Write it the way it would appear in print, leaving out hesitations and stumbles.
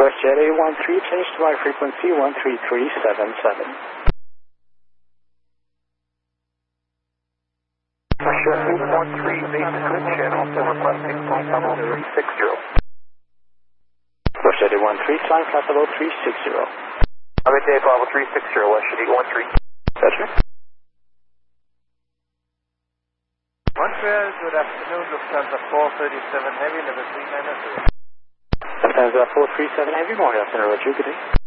First Jet 813, change to my frequency 13377. Jet 813, basic good channel, so requesting flight level 360. First Jet 813, flying flight level 360. Midday level 360, West Jet 813. Roger. Montreal, good afternoon, Lufthansa 437 Heavy, level 390. Lufthansa 437 Heavy, morning afternoon, Roger, good day.